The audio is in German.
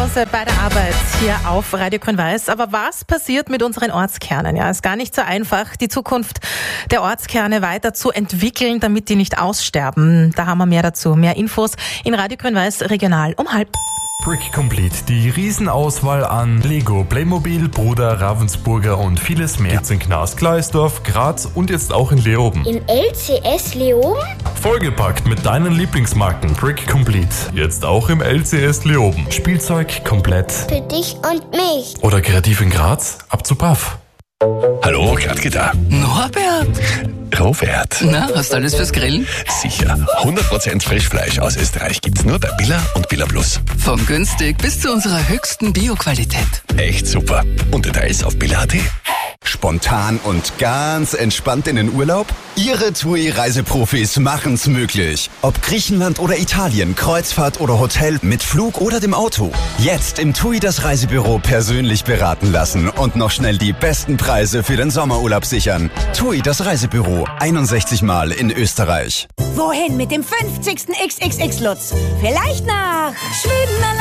Hause, bei der Arbeit hier auf Radio Grün-Weiß. Aber was passiert mit unseren Ortskernen? Ja, ist gar nicht so einfach, die Zukunft der Ortskerne weiter zu entwickeln, damit die nicht aussterben. Da haben wir mehr dazu. Mehr Infos in Radio Grün-Weiß regional um 12:30. Brick Complete, die Riesenauswahl an Lego, Playmobil, Bruder, Ravensburger und vieles mehr gibt's in Knast-Gleisdorf, Graz und jetzt auch in Leoben. In LCS Leoben? Vollgepackt mit deinen Lieblingsmarken. Brick Complete, jetzt auch im LCS Leoben. Spielzeug komplett. Für dich und mich. Oder kreativ in Graz, ab zu Paff. Hallo, Gladke da. Norbert! Robert. Na, hast du alles fürs Grillen? Sicher. 100% Frischfleisch aus Österreich gibt's nur bei Billa und Billa Plus. Von günstig bis zu unserer höchsten Bio-Qualität. Echt super. Und Details auf billa.at. Spontan und ganz entspannt in den Urlaub? Ihre TUI-Reiseprofis machen's möglich. Ob Griechenland oder Italien, Kreuzfahrt oder Hotel, mit Flug oder dem Auto. Jetzt im TUI das Reisebüro persönlich beraten lassen und noch schnell die besten Preise für den Sommerurlaub sichern. TUI das Reisebüro, 61 Mal in Österreich. Wohin mit dem 50. XXX-Lutz? Vielleicht nach Schweden.